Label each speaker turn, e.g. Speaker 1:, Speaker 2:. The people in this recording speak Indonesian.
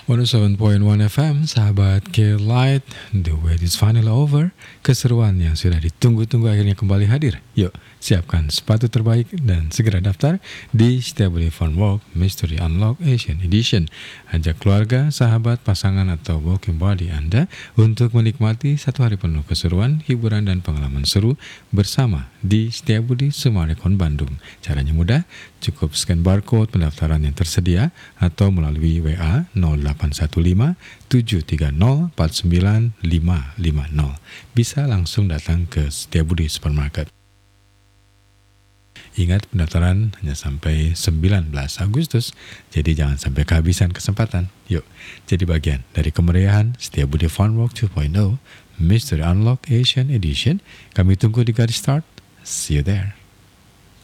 Speaker 1: 107.1 FM, sahabat K-Light, the wait is finally over. Keseruan yang sudah ditunggu-tunggu akhirnya kembali hadir. Yuk, siapkan sepatu terbaik dan segera daftar di Setiabudi Fun Walk Mystery Unlock Asian Edition. Ajak keluarga, sahabat, pasangan, atau walking body Anda untuk menikmati satu hari penuh keseruan, hiburan, dan pengalaman seru bersama di Setiabudi Sumarekon, Bandung. Caranya mudah, cukup scan barcode pendaftaran yang tersedia atau melalui WA 0815 730 49550. Bisa langsung datang ke Setiabudi Supermarket. Ingat, pendaftaran hanya sampai 19 Agustus, jadi jangan sampai kehabisan kesempatan. Yuk, jadi bagian dari kemeriahan Setiabudi Fun Walk 2.0 Mystery Unlock Asian Edition. Kami tunggu di garis start. See you there.